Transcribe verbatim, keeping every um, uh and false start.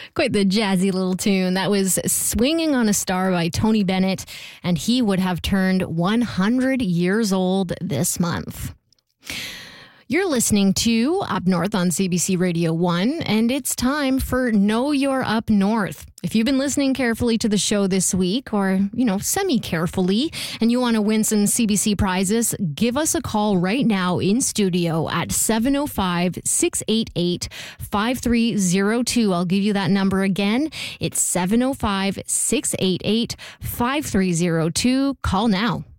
Quite the jazzy little tune. That was Swinging on a Star by Tony Bennett, and he would have turned one hundred years old this month. You're listening to Up North on C B C Radio one, and it's time for Know You're Up North. If you've been listening carefully to the show this week, or, you know, semi-carefully, and you want to win some C B C prizes, give us a call right now in studio at seven oh five, six eight eight, five three oh two. I'll give you that number again. It's seven oh five, six eight eight, five three oh two. Call now.